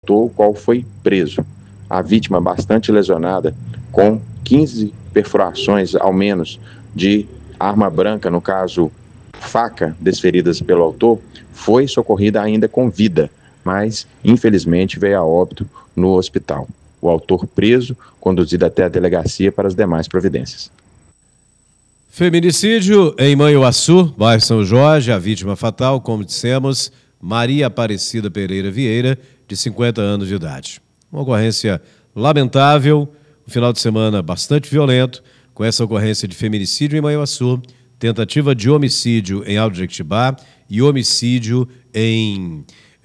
autor, o qual foi preso. A vítima, bastante lesionada, com 15 perfurações ao menos de arma branca, no caso faca, desferidas pelo autor, foi socorrida ainda com vida, mas infelizmente veio a óbito no hospital. O autor preso, conduzido até a delegacia para as demais providências. Feminicídio em Manhuaçu, bairro São Jorge. A vítima fatal, como dissemos, Maria Aparecida Pereira Vieira, de 50 anos de idade. Uma ocorrência lamentável, um final de semana bastante violento, com essa ocorrência de feminicídio em Manhuaçu, tentativa de homicídio em Alto Jequitibá e homicídio em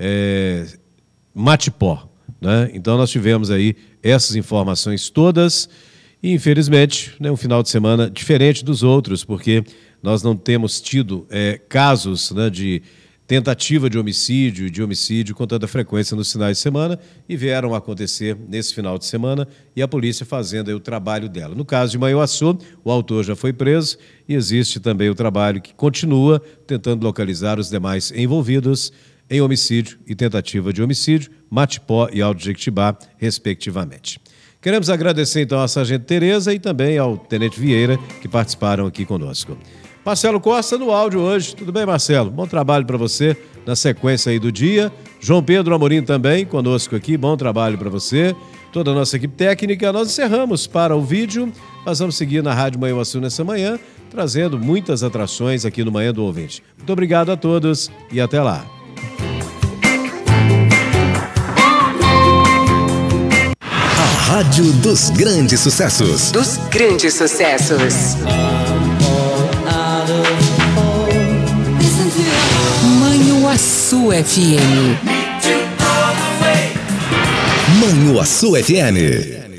Matipó, né? Então nós tivemos aí essas informações todas e, infelizmente, né, um final de semana diferente dos outros, porque nós não temos tido casos, né, de tentativa de homicídio e de homicídio com tanta frequência nos finais de semana, e vieram a acontecer nesse final de semana, e a polícia fazendo aí o trabalho dela. No caso de Manhuaçu, o autor já foi preso e existe também o trabalho que continua tentando localizar os demais envolvidos em homicídio e tentativa de homicídio, Matipó e Alto Jequitibá, respectivamente. Queremos agradecer então à Sargento Tereza e também ao Tenente Vieira, que participaram aqui conosco. Marcelo Costa no áudio hoje. Tudo bem, Marcelo? Bom trabalho para você na sequência aí do dia. João Pedro Amorim também conosco aqui. Bom trabalho para você. Toda a nossa equipe técnica. Nós encerramos para o vídeo. Nós vamos seguir na Rádio Manhuaçu nessa manhã, trazendo muitas atrações aqui no Manhã do Ouvinte. Muito obrigado a todos e até lá. A Rádio dos Grandes Sucessos. Dos grandes sucessos. Manhuaçu FM. Manhuaçu FM.